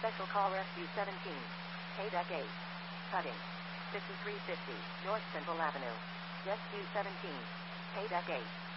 Special call Rescue 17. K-Deck 8. Cutting. 5350 North Central Avenue. Rescue 17. K-Deck 8.